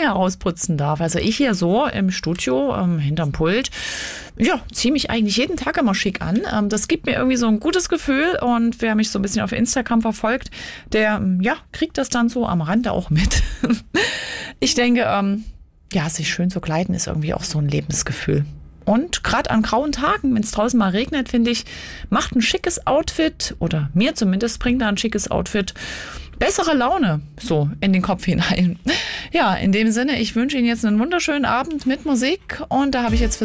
herausputzen darf. Also ich hier so im Studio, hinterm Pult, ja, ziehe mich eigentlich jeden Tag immer schick an. Das gibt mir irgendwie so ein gutes Gefühl und wer mich so ein bisschen auf Instagram verfolgt, der, ja, kriegt das dann so am Rande auch mit. Ich denke, ja, sich schön zu kleiden ist irgendwie auch so ein Lebensgefühl. Und gerade an grauen Tagen, wenn es draußen mal regnet, finde ich, macht ein schickes Outfit, oder mir zumindest bringt da ein schickes Outfit bessere Laune so in den Kopf hinein. Ja, in dem Sinne, ich wünsche Ihnen jetzt einen wunderschönen Abend mit Musik und da habe ich jetzt für